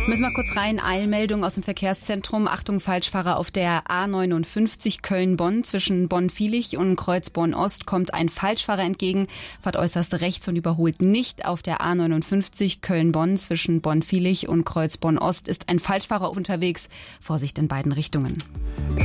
Müssen wir kurz rein. Eilmeldung aus dem Verkehrszentrum. Achtung, Falschfahrer auf der A59 Köln-Bonn. Zwischen Bonn-Vilich und Kreuzborn-Ost kommt ein Falschfahrer entgegen, fährt äußerst rechts und überholt nicht. Auf der A59 Köln-Bonn zwischen Bonn-Vilich und Kreuzborn-Ost ist ein Falschfahrer unterwegs. Vorsicht in beiden Richtungen.